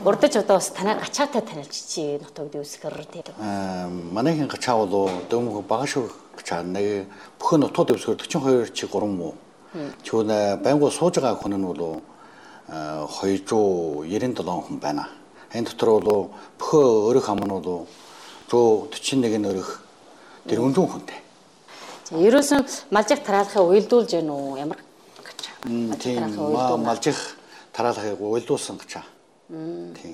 Урдаж одоо бас танай гачаатай танилж чи нутагд үсгэр тийм. Манайхын гачаа бол дөмөг багашгүй гачаа нэг бүхэн нутгад үсгэр 42 чи 3 муу. Чүүн байнгу сууж байгаа хүн нь бол 297 хүн байна. Энэ дотор бол бүхэн өрөх ам нь бол 141 өрөх тэрүүн хүнтэй. За ерөөсөн малжих тараалахыг уйлдуулж гэнэ үү? Ямар гачаа? Тийм малжих тараалахыг уйлдуулсан гачаа. Тийм.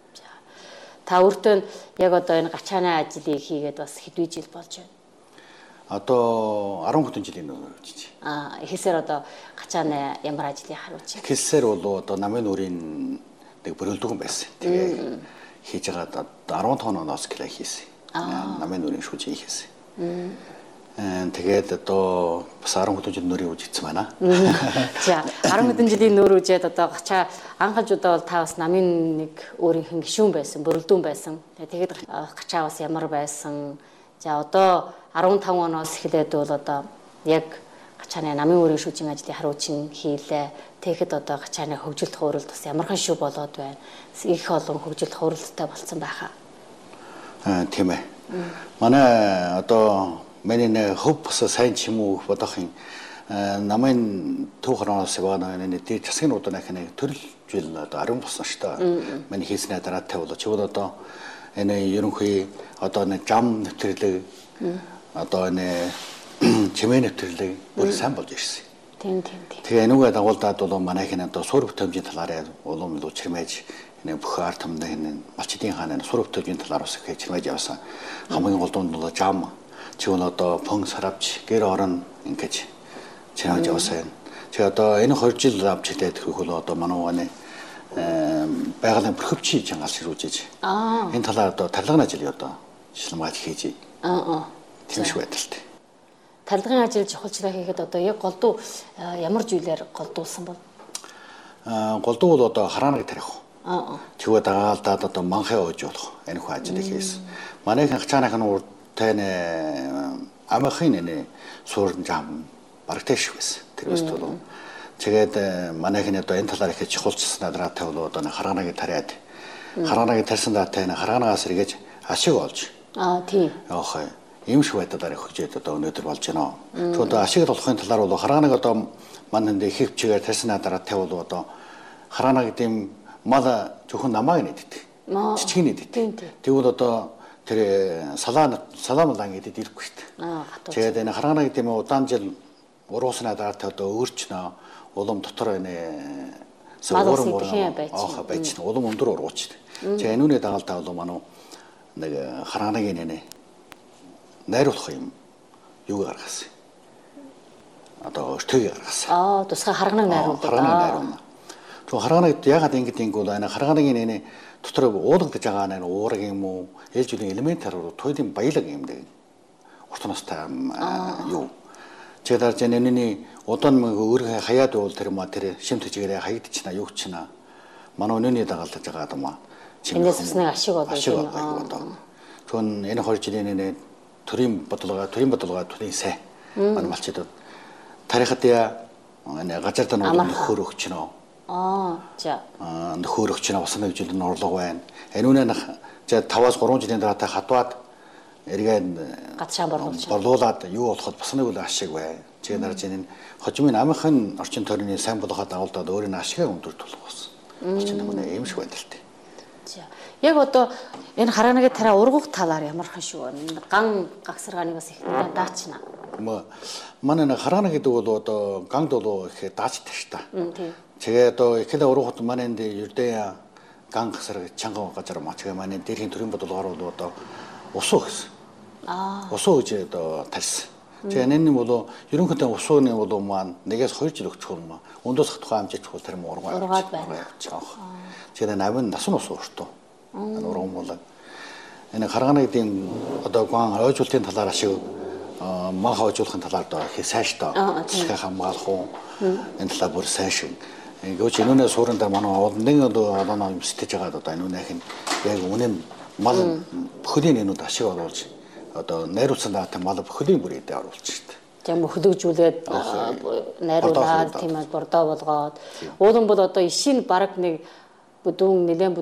Та өөртөө яг одоо энэ гачааны ажлыг хийгээд бас хэдвэ жил болж байна? Одоо 10 жилийн өмнө гэж. Эхлээсээр одоо гачааны ямар ажлыг харуулж байна? Эхлээсээр бол одоо намын үрийн нэг бөрөлдөгөн байсан. Тэгээ хийж байгаа 15 оноос гэлээ хийсэн. Намын үрийн шүүжийг хийсэн. Тэгээд одоо бас 10 жилийн нөрийг үжигдсэн байна. За 10 жилийн нөр үжээд одоо гачаа анхажуудаа бол та бас намын нэг өөрийнх нь гишүүн байсан, бөрөлдүүн байсан. Тэгээд гачаа бас ямар байсан. За одоо 15 оноос эхлээд бол одоо яг гачааны намын өөрийн шүүжийн ажлын харуулчин хийлээ. Тэгэхэд одоо гачааны хөгжилт хууралд бас ямархан шүү болоод байна. Их олон хөгжилт хууралдтай болсон байхаа. Тийм ээ. Манай одоо миний хөв бас сайн ч юм уу бодохын намын төв хороноос яваа нэг дээд засгийн удааных нэг төрөлжил одоо 10 болсон шүү дээ. Миний хийснээр дараатай болоо чи одоо энэ ерөнхий одоо нэг зам нэвтрэлэг одоо энэ чимээ нэвтрэлэг бүр сайн болж ирсэн. Тийм. Тэгээ энүүгээ дагуулдаад бол манайхын одоо суурь бүтэмжийн талаар улам илүү чирмэж энэ бүх арт хамдаа энэ малчдын хааны суурь бүтэмжийн талаар бас их чирмэж явсан. Хамгийн гол нь бол зам чиун одоо фон саравч гэр орон ингэж чирмэж явсан. Тэгээ одоо энэ 20 жил авч хилээд тэрхүү бол одоо манай байгалийн бүрхөвчийн чангаал ширүүжиж. Энэ талаар одоо тарлагын ажил одоо шилмгааж хийж. Тийм шиг байдалтай. Тарлагын ажил чухалчлаа хийхэд одоо яг голдуу ямар зүйлээр голдуулсан бол? Голдуу бол одоо харааныг тарих. Чигээ дагаалдаад одоо манхаа ууж болох энэ хүү ажил хийсэн. Манайхын гачааных нь уртаа амхын нэ суурн зам барагтай шиг байсан. Тэр өст бол тэгээд манайхын одоо энэ талаар их чухалчсан дараатай бол одоо харааныг тариад харааныг тарьсан даатай хараанааас эргэж ашиг олж. Тийм. Яах юм шиг байдлаар хөгжөөд одоо өнөөдөр болж байна. Тэгвэл одоо ашиг олохын талаар бол харааныг одоо манд их хөвчгээр тарьсан дараатай бол одоо хараана гэдэг юм мал зөвхөн намааг нэддэг. Жижиг нэддэг. Тэгвэл одоо тэр салаамлан гэдэг ирэхгүй шүү дээ. Тэгээд энэ хараана гэдэг юм удаан жил уруусна дараатай одоо өөрчнөө улам дотор энэ байж улам өндөр ургууч. Тэгээд энүүний дагалдаа бол манай нэг харааныг нэ найруулах юм юу гаргасан. Одоо өртөгийг гаргасан. Тусгай харганыг найруулдаг. То харааныг ягаад ингэдэг бол энэ харааныг нэ дотор уулгадж байгаа нэ уураг юм уу ээлжүүлийн элементар туйлын баялаг юм дээ. Ортоностай юу. Чэдэр жинэний удаан өөрөө хаяад бол тэр шимт чигээрээ хаягдчихна юу чина. Манай өнөөний дагалдаж байгаа юм аа. Энэс нэг ашиг болоо. Тэгвэл энэ 2 жилийн нэ төрийн бодлого төрийн сай манай малчдад тарихад энэ газар данууд нөхөр өгч нөө. За. Нөхөр өгч нөө басан хэмжээнд орлого байна. Энэ үнэ 5-3 жилийн дараа та хадваад эргээд гацшаа борлуулад юу болоход бас нэг үл ашиг бай. Чи нар чинь хожимын амынхын орчин тойрны сайн болгоход дагуулдаад өөрийн ашигыг өндөрт болох болсон. Орчин намын ийм шиг байдалтай. За. Яг одоо энэ харааныг тараа ургах талаар ямар хэн шүү вэ? Ган гагсаргааныг бас их даачна. Манай хараана гэдэг бол одоо ганд бол их даачтай ш та. Тэгээ одоо ихлэ ургахад манай энд ердөө ган гагсар чанган газар мачгаа манай дээрхийн төрийн бодлогоор бол одоо усуу гэсэн. Усуу гэж одоо тарьсан. Тэгээ энэ нь бол ерөнхийдөө усууны бол маань 1-2 жил өгчих юм. Өндөөс хатгаа амжиж хул тэр юм ургаад байна. Тэгээ навын насан усуу өртөө. Энэ урган бол энэ харгааны гэдэг одоо гуан ойжуулалтын талаар ашиг мах ойжуулахын талаар доо их сайштай засаг хамгаалах уу энэ талаар бүр сайн шиг. Гэвч энүүнээ суурин дээр манай олон одоо юм сэтгэж байгаа одоо энүүнийх нь яг үнэн мал бүхлийн энүүд ашиг оруулж одоо найруулсан даатай мал бүхлийн бүр эдээ оруулж штэ. Тийм хөдөөжүүлээд найруулаад тийм бордоо болгоод уулан бол одоо ишийн бараг нэг бүдүүн нэлээд